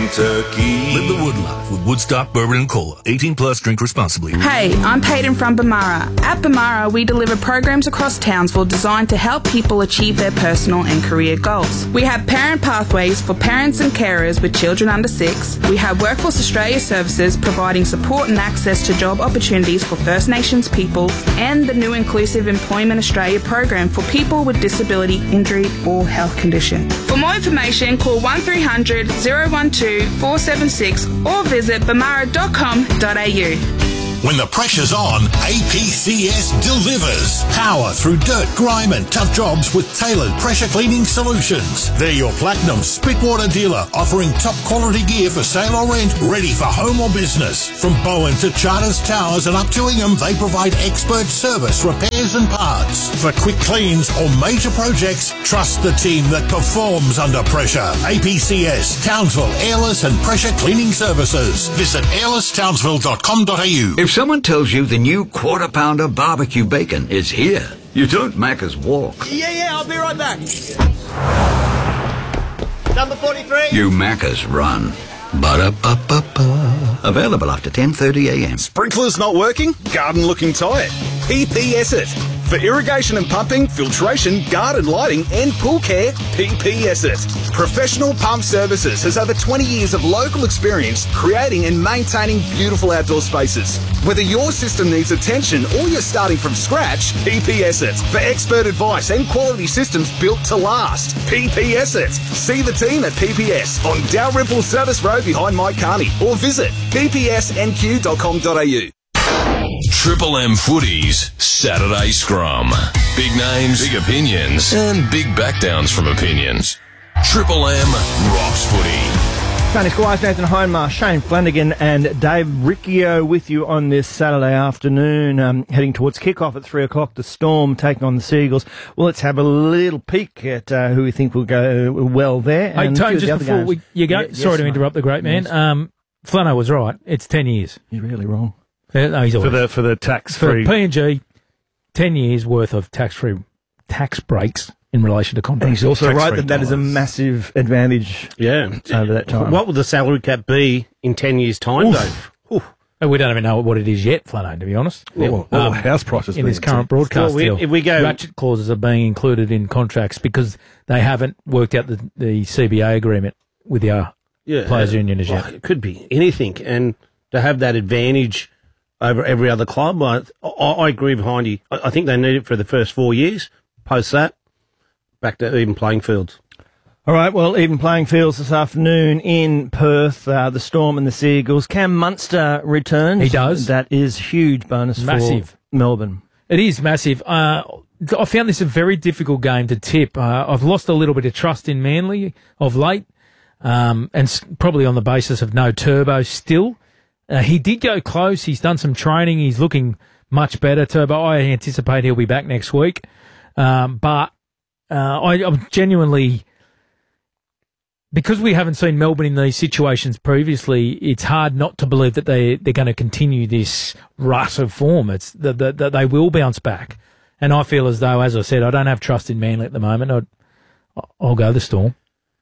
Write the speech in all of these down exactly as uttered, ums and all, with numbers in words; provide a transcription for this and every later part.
Kentucky. Live the wood life with Woodstock Bourbon and Cola. eighteen plus, drink responsibly. Hey, I'm Peyton from Bamara. At Bamara, we deliver programs across Townsville designed to help people achieve their personal and career goals. We have parent pathways for parents and carers with children under six. We have Workforce Australia services providing support and access to job opportunities for First Nations peoples, and the new Inclusive Employment Australia program for people with disability, injury or health condition. For more information, call one three hundred, oh one two, four seven six or visit bamara dot com dot a u. When the pressure's on, A P C S delivers. Power through dirt, grime and tough jobs with tailored pressure cleaning solutions. They're your Platinum Spitwater dealer, offering top quality gear for sale or rent, ready for home or business. From Bowen to Charters Towers and up to Ingham, they provide expert service, repairs and parts. For quick cleans or major projects, trust the team that performs under pressure. A P C S, Townsville, Airless and Pressure Cleaning Services. Visit airless townsville dot com dot a u. If someone tells you the new Quarter Pounder barbecue bacon is here, you don't Macca's walk. Yeah, yeah, I'll be right back. Number forty-three. You Macca's run. Ba-da-ba-ba-ba. Available after ten thirty a m. Sprinklers not working? Garden looking tired? P P S it. For irrigation and pumping, filtration, garden lighting and pool care, P P S it. Professional Pump Services has over twenty years of local experience creating and maintaining beautiful outdoor spaces. Whether your system needs attention or you're starting from scratch, P P S it. For expert advice and quality systems built to last, P P S it. See the team at P P S on Dalrymple Service Road behind Mike Carney or visit p p s n q dot com dot a u. Triple M Footies Saturday Scrum. Big names, big opinions, and big backdowns from opinions. Triple M rocks footy. Tony Squires, Nathan Hindmarsh, Shane Flanagan and Dave Riccio with you on this Saturday afternoon, um, heading towards kick-off at three o'clock. The Storm taking on the Seagulls. Well, let's have a little peek at uh, who we think will go well there. Hey, and Tony, the just before we, you go, yeah, sorry yes, to interrupt the great man. Yes. Um, Flano was right. It's ten years. You're really wrong. Uh, no, he's For always. the, for the tax-free... For P and G, ten years worth of tax-free tax breaks in relation to contracts. And he's also right that that dollars. is a massive advantage Yeah. over that time. What will the salary cap be in ten years' time, Oof. Dave? Oof. And we don't even know what it is yet, Flano, to be honest. Well, Um, well, house prices in being this current set. broadcast Well, we- deal. if we go- ratchet clauses are being included in contracts because they haven't worked out the, the C B A agreement with the uh, Yeah. players' union as Well, yet. it could be anything. And to have that advantage over every other club, I, I, I agree behind you. I, I think they need it for the first four years. Post that, back to even playing fields. All right, well, even playing fields this afternoon in Perth, uh, the Storm and the Seagulls. Cam Munster returns. He does. That is huge bonus Massive. for Melbourne. It is massive. Uh, I found this a very difficult game to tip. Uh, I've lost a little bit of trust in Manly of late, um, and s- probably on the basis of no Turbo still. Uh, he did go close. He's done some training. He's looking much better, Turbo. I anticipate he'll be back next week. Um, but uh, I, I'm genuinely... Because we haven't seen Melbourne in these situations previously, it's hard not to believe that they, they're going to continue this rut of form. It's that the, the, they will bounce back. And I feel as though, as I said, I don't have trust in Manly at the moment. I'd, I'll go the Storm.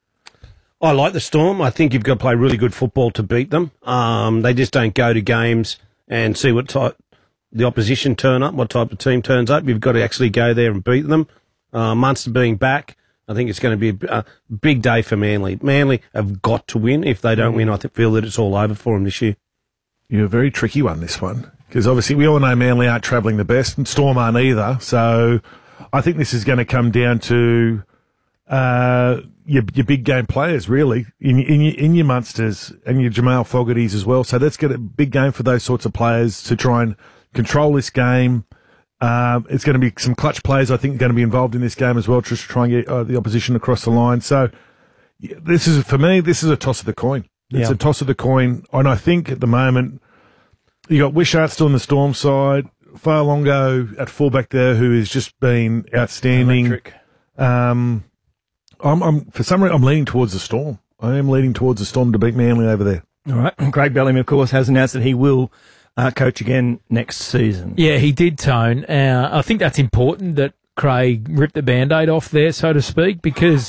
I like the Storm. I think you've got to play really good football to beat them. Um, they just don't go to games and see what type the opposition turn up, what type of team turns up. You've got to actually go there and beat them. Uh, Munster being back, I think it's going to be a, a big day for Manly. Manly have got to win. If they don't win, I th- feel that it's all over for them this year. You're a very tricky one, this one, because obviously we all know Manly aren't travelling the best, and Storm aren't either. So I think this is going to come down to uh, your, your big game players, really, in, in, your, in your Munsters and your Jamal Fogartys as well. So let's get a big game for those sorts of players to try and control this game. Um, it's going to be some clutch players, I think, going to be involved in this game as well, just to try and get uh, the opposition across the line. So yeah, this is, for me, this is a toss of the coin. It's Yeah. a toss of the coin. And I think at the moment, you got Wishart still on the Storm side, Farlongo at fullback there, who has just been outstanding. Electric. Um, I'm, I'm, for some reason, I'm leaning towards the Storm. I am leaning towards the Storm to beat Manly over there. All right. Craig Bellamy, of course, has announced that he will uh, coach again next season. Yeah, he did, Tone. Uh, I think that's important that Craig ripped the Band-Aid off there, so to speak, because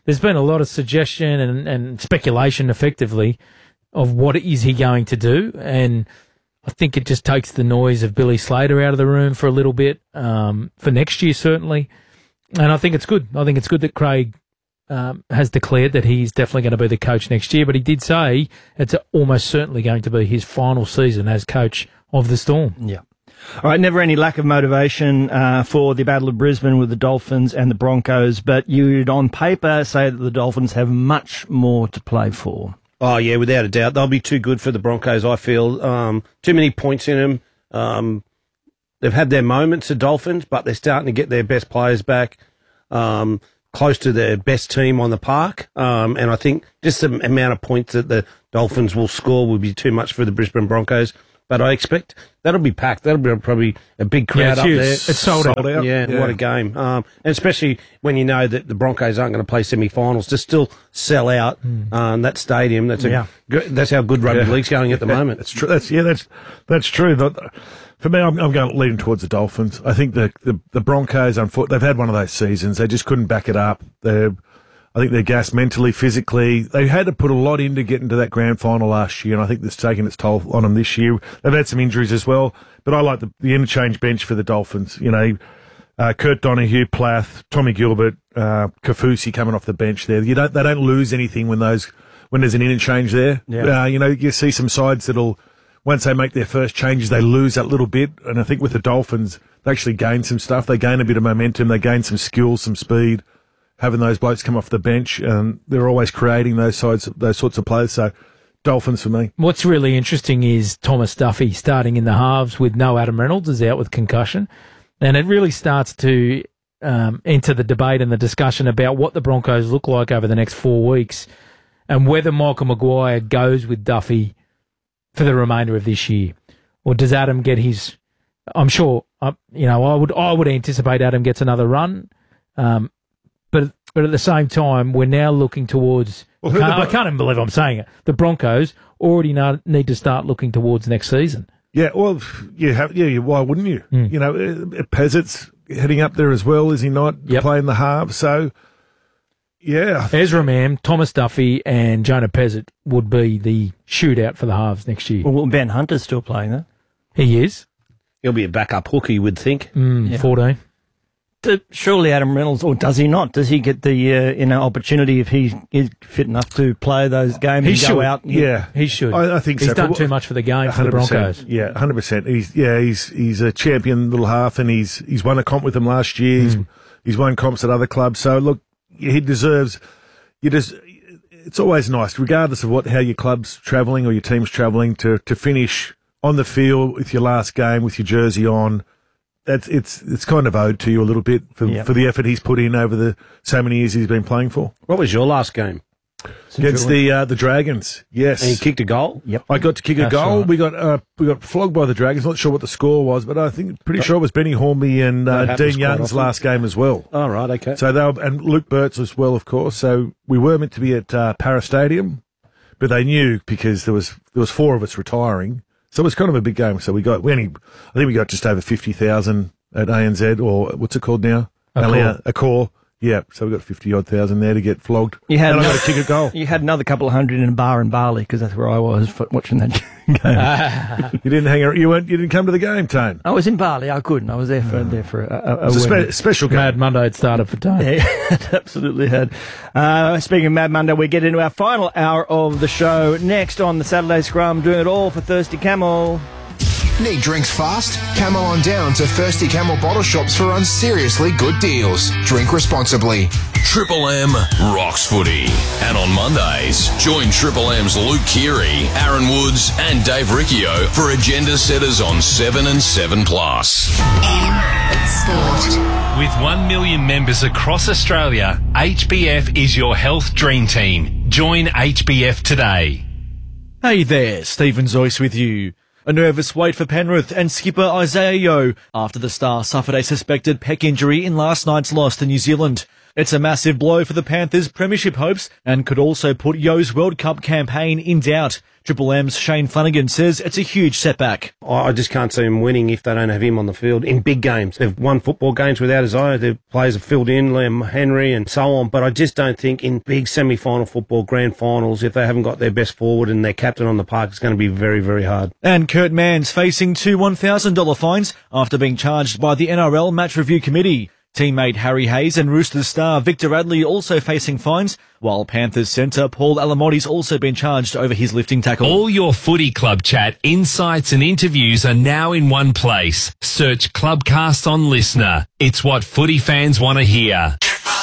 there's been a lot of suggestion and, and speculation, effectively, of what is he going to do, and I think it just takes the noise of Billy Slater out of the room for a little bit, um, for next year certainly, and I think it's good. I think it's good that Craig um, has declared that he's definitely going to be the coach next year, but he did say it's almost certainly going to be his final season as coach of the Storm. Yeah. All right, never any lack of motivation uh, for the Battle of Brisbane with the Dolphins and the Broncos, but you'd on paper say that the Dolphins have much more to play for. Oh, yeah, without a doubt. They'll be too good for the Broncos, I feel. Um, too many points in them. Um, they've had their moments, the Dolphins, but they're starting to get their best players back, um, close to their best team on the park. Um, and I think just the amount of points that the Dolphins will score will be too much for the Brisbane Broncos. But I expect that'll be packed. That'll be probably a big crowd Yeah, it's up huge. there. It's sold, sold out. out. Yeah, Yeah. what a game. Um, and especially when you know that the Broncos aren't going to play semi-finals, to still sell out um, that stadium. That's a, Yeah. good- that's how good rugby Yeah. league's going at the moment. That's true. That's yeah. That's that's true. But for me, I'm, I'm going leaning towards the Dolphins. I think the the, the Broncos, unfortunately, they've had one of those seasons. They just couldn't back it up. They're, I think they're gassed mentally, physically. They had to put a lot into getting to that grand final last year, and I think that's taken its toll on them this year. They've had some injuries as well, but I like the, the interchange bench for the Dolphins. You know, uh, Kurt Donahue, Plath, Tommy Gilbert, uh, Kafusi coming off the bench there. You don't, they don't lose anything when those when there's an interchange there. Yeah. Uh, you know, you see some sides that'll, once they make their first changes, they lose that little bit. And I think with the Dolphins, they actually gain some stuff. They gain a bit of momentum. They gain some skills, some speed. Having those blokes come off the bench, and they're always creating those sides, those sorts of players. So, Dolphins for me. What's really interesting is Thomas Duffy starting in the halves with no Adam Reynolds, is out with concussion, and it really starts to um, enter the debate and the discussion about what the Broncos look like over the next four weeks, and whether Michael Maguire goes with Duffy for the remainder of this year, or does Adam get his? I'm sure, uh, you know, I would I would anticipate Adam gets another run. Um, But but at the same time, we're now looking towards. Well, I, who can't, the Bron- I can't even believe I'm saying it. The Broncos already know, need to start looking towards next season. Yeah, well, you have, yeah, you- why wouldn't you? Mm. You know, uh, Peasant's heading up there as well, is he not? Yep. Playing the half, so yeah. Ezra Mam, Thomas Duffy, and Jonah Pezzett would be the shootout for the halves next year. Well, Ben Hunter's still playing, though. He is. He'll be a backup hooker, you would think. Mm, Yeah. fourteen. D- Surely Adam Reynolds, or does he not? Does he get the uh, you know opportunity if he is fit enough to play those games He and should. go out? And Yeah, He should. I, I think He's so. done For- too much for the game for the one hundred percent. Broncos. Yeah, one hundred percent. He's yeah, he's he's a champion little half, and he's he's won a comp with them last year. He's Mm. he's won comps at other clubs. So look, he deserves. You just. It's always nice, regardless of what how your club's travelling or your team's travelling, to to finish on the field with your last game with your jersey on. That's it's it's kind of owed to you a little bit for Yep. for the effort he's put in over the so many years he's been playing for. What was your last game? Against the uh, the Dragons, yes. And you kicked a goal? Yep. I got to kick a That's goal. right. We got uh, we got flogged by the Dragons. Not sure what the score was, but I think pretty sure it was Benny Hornby and That uh, happens Dean quite Young's often. last game as well. Oh, right, okay. So they were, and Luke Burt's as well, of course. So we were meant to be at uh, Para Stadium, but they knew because there was there was four of us retiring, so it was kind of a big game. So we got we only, I think we got just over fifty thousand at A N Z, or what's it called now? Accor. A core. Yeah, so we got fifty odd thousand there to get flogged. You had and I another- got to kick a goal. You had another couple of hundred in a bar in Bali because that's where I was f- watching that game. You didn't hang around. You weren't. You didn't come to the game, Tone. I was in Bali. I couldn't. I was there for there for a, a, a It was a week. spe- special game. Mad Monday had started for Tone. Yeah, it absolutely had. Uh, speaking of Mad Monday, we get into our final hour of the show next on the Saturday Scrum, doing it all for Thirsty Camel. Need drinks fast? Camel on down to Thirsty Camel bottle shops for unseriously good deals. Drink responsibly. Triple M rocks footy. And on Mondays, join Triple M's Luke Keary, Aaron Woods and Dave Riccio for agenda setters on seven and seven plus. Sport. With one million members across Australia, H B F is your health dream team. Join H B F today. Hey there, Stephen Zoyce with you. A nervous wait for Penrith and skipper Isaiah Yeo after the star suffered a suspected pec injury in last night's loss to New Zealand. It's a massive blow for the Panthers' premiership hopes and could also put Yeo's World Cup campaign in doubt. Triple M's Shane Flanagan says it's a huge setback. I just can't see them winning if they don't have him on the field in big games. They've won football games without Isaiah. Their players have filled in, Liam Henry and so on. But I just don't think in big semi-final football, grand finals, if they haven't got their best forward and their captain on the park, it's going to be very, very hard. And Kurt Mann's facing two one thousand dollars fines after being charged by the N R L Match Review Committee. Teammate Harry Hayes and Roosters star Victor Radley also facing fines, while Panthers centre Paul Alamotti's also been charged over his lifting tackle. All your footy club chat, insights and interviews are now in one place. Search Clubcast on Listener. It's what footy fans want to hear.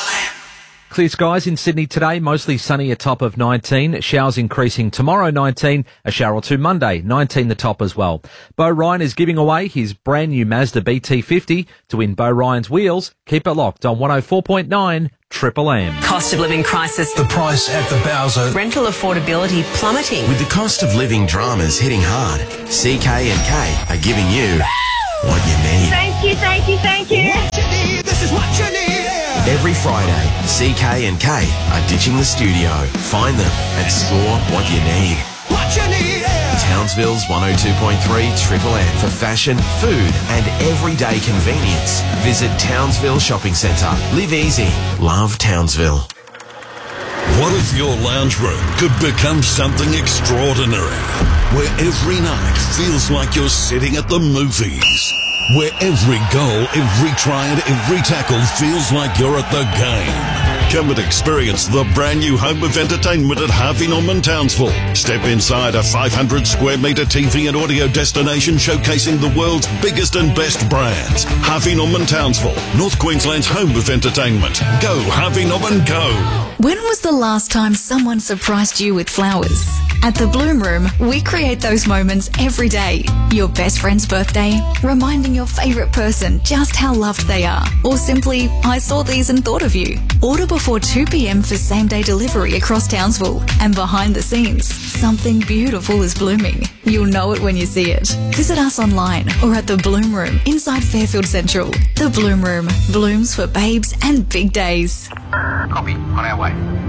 Clear skies in Sydney today, mostly sunny, a top of nineteen. Showers increasing tomorrow, nineteen. A shower or two Monday, nineteen the top as well. Bo Ryan is giving away his brand new Mazda B T fifty. To win Bo Ryan's wheels, keep it locked on one oh four point nine Triple M. Cost of living crisis. The price at the Bowser. Rental affordability plummeting. With the cost of living dramas hitting hard, C K and K are giving you what you need. Thank you, thank you, thank you. What you need, this is what you need. Every Friday, C K and K are ditching the studio. Find them and score what you need. What you need. Townsville's one oh two point three Triple M for fashion, food and everyday convenience. Visit Townsville Shopping Centre. Live easy. Love Townsville. What if your lounge room could become something extraordinary? Where every night feels like you're sitting at the movies. Where every goal, every try and every tackle feels like you're at the game. Come and experience the brand new home of entertainment at Harvey Norman Townsville. Step inside a five hundred square metre T V and audio destination showcasing the world's biggest and best brands. Harvey Norman Townsville, North Queensland's home of entertainment. Go Harvey Norman, go! When was the last time someone surprised you with flowers? At the Bloom Room, we create those moments every day. Your best friend's birthday, reminding your favourite person just how loved they are, or simply, I saw these and thought of you. Order before two p.m. for same-day delivery across Townsville. And behind the scenes, something beautiful is blooming. You'll know it when you see it. Visit us online or at the Bloom Room inside Fairfield Central. The Bloom Room, blooms for babes and big days. Copy, on our way.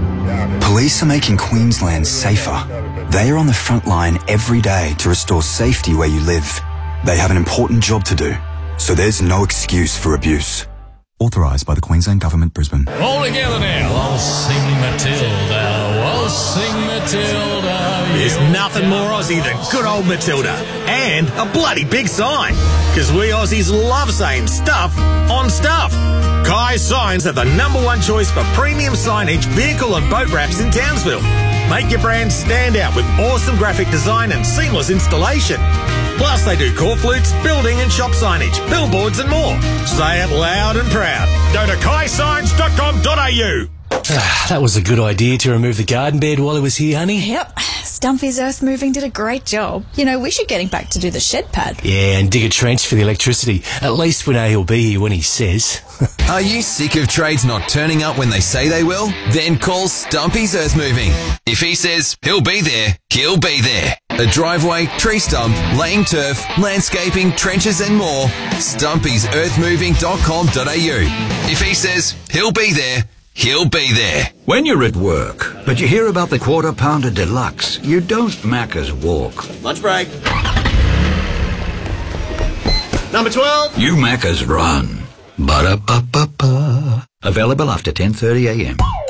Police are making Queensland safer. They are on the front line every day to restore safety where you live. They have an important job to do, so there's no excuse for abuse. Authorised by the Queensland Government, Brisbane. All together now. Waltzing Matilda, waltzing Matilda. There's nothing more Aussie than good old Matilda. And a bloody big sign. Because we Aussies love saying stuff on stuff. Kai Signs are the number one choice for premium signage, vehicle and boat wraps in Townsville. Make your brand stand out with awesome graphic design and seamless installation. Plus, they do core flutes, building and shop signage, billboards and more. Say it loud and proud. Go to kai signs dot com dot a u. That was a good idea to remove the garden bed while he was here, honey. Yep. Stumpy's earth moving did a great job. You know, we should get him back to do the shed pad. Yeah, and dig a trench for the electricity. At least we know he'll be here when he says. Are you sick of trades not turning up when they say they will? Then call Stumpy's Earth Moving. If he says he'll be there, he'll be there. A driveway, tree stump, laying turf, landscaping, trenches and more. Stumpy's earth moving dot com dot a u. If he says he'll be there, he'll be there. When you're at work, but you hear about the Quarter Pounder Deluxe, you don't Macca's walk. Lunch break. Number twelve. You Macca's run. Ba-da-ba-ba-ba. Available after ten thirty a m.